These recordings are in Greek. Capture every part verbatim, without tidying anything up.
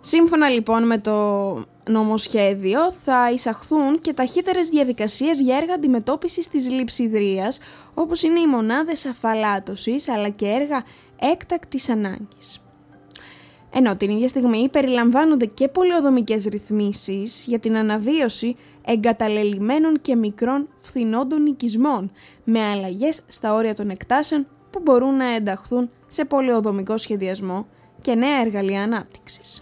Σύμφωνα λοιπόν με το νομοσχέδιο θα εισαχθούν και ταχύτερες διαδικασίες για έργα αντιμετώπισης της λειψιδρίας, όπως είναι οι μονάδες αφαλάτωσης αλλά και έργα έκτακτης ανάγκης. Ενώ την ίδια στιγμή περιλαμβάνονται και πολεοδομικές ρυθμίσεις για την αναβίωση εγκαταλελειμμένων και μικρών φθηνόντων οικισμών, με αλλαγές στα όρια των εκτάσεων που μπορούν να ενταχθούν σε πολεοδομικό σχεδιασμό και νέα εργαλεία ανάπτυξης.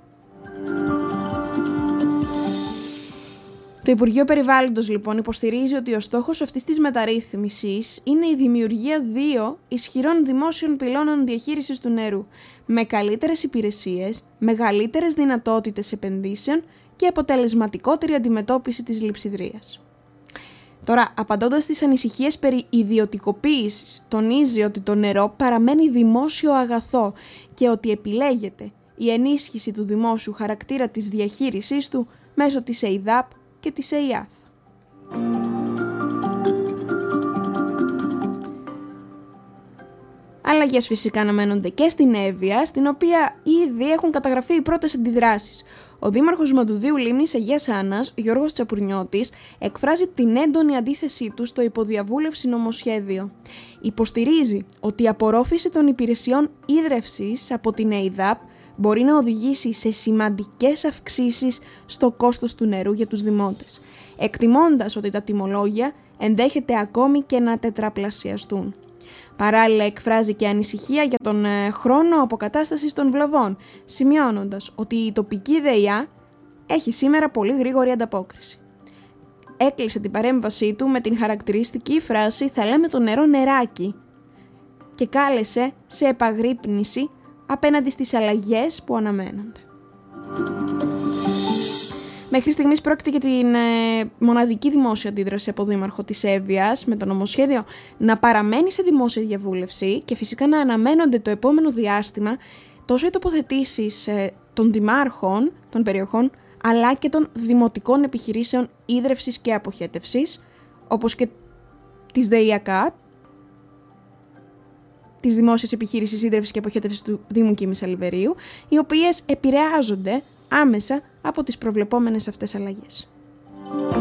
Το Υπουργείο Περιβάλλοντος λοιπόν υποστηρίζει ότι ο στόχος αυτής της μεταρρύθμισης είναι η δημιουργία δύο ισχυρών δημόσιων πυλώνων διαχείρισης του νερού, με καλύτερες υπηρεσίες, μεγαλύτερες δυνατότητες επενδύσεων και αποτελεσματικότερη αντιμετώπιση της λειψιδρίας. Τώρα, απαντώντας στις ανησυχίες περί ιδιωτικοποίησης, τονίζει ότι το νερό παραμένει δημόσιο αγαθό και ότι επιλέγεται η ενίσχυση του δημόσιου χαρακτήρα της διαχείρισής του μέσω της ΕΙΔΑΠ και της ΕΙΑΘ. Αλλαγές φυσικά αναμένονται και στην Εύβοια, στην οποία ήδη έχουν καταγραφεί οι πρώτες αντιδράσεις. Ο δήμαρχος Μαντουδίου Λίμνης Αγίας Άννας, Γιώργος Τσαπουρνιώτης, εκφράζει την έντονη αντίθεσή του στο υποδιαβούλευση νομοσχέδιο. Υποστηρίζει ότι η απορρόφηση των υπηρεσιών ίδρευσης από την ΕΙΔΑΠ μπορεί να οδηγήσει σε σημαντικές αυξήσεις στο κόστος του νερού για τους δημότες, εκτιμώντας ότι τα τιμολόγια ενδέχεται ακόμη και να τετραπλασιαστούν. Παράλληλα εκφράζει και ανησυχία για τον ε, χρόνο αποκατάστασης των βλαβών, σημειώνοντας ότι η τοπική ΔΕΙΑ έχει σήμερα πολύ γρήγορη ανταπόκριση. Έκλεισε την παρέμβασή του με την χαρακτηριστική φράση «θα λέμε το νερό νεράκι» και κάλεσε σε επαγρύπνηση απέναντι στις αλλαγές που αναμένονται. Μέχρι στιγμής πρόκειται για την ε, μοναδική δημόσια αντίδραση από δήμαρχο της Εύβοιας, με το νομοσχέδιο να παραμένει σε δημόσια διαβούλευση και φυσικά να αναμένονται το επόμενο διάστημα τόσο οι τοποθετήσεις ε, των δημάρχων των περιοχών αλλά και των δημοτικών επιχειρήσεων ίδρευσης και αποχέτευσης, όπως και της ΔΕΙΑΚΑ, της Δημόσιας Επιχείρησης Ίδρευσης και Αποχέτευσης του Δήμου Κίμης Αλβερίου, οι οποίες επηρεάζονται άμεσα από τις προβλεπόμενες αυτές αλλαγές.